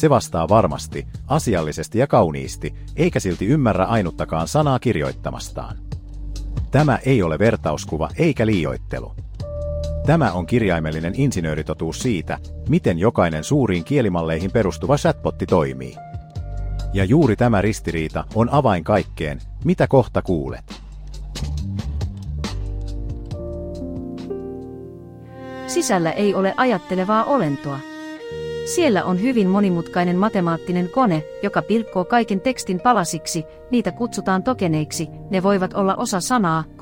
Se vastaa varmasti, asiallisesti ja kauniisti, eikä silti ymmärrä ainuttakaan sanaa kirjoittamastaan. Tämä ei ole vertauskuva eikä liioittelu. Tämä on kirjaimellinen insinööritotuus siitä, miten jokainen suuriin kielimalleihin perustuva chatbotti toimii. Ja juuri tämä ristiriita on avain kaikkeen, mitä kohta kuulet. Sisällä ei ole ajattelevaa olentoa. Siellä on hyvin monimutkainen matemaattinen kone, joka pilkkoo kaiken tekstin palasiksi, niitä kutsutaan tokeneiksi, ne voivat olla osa sanaa,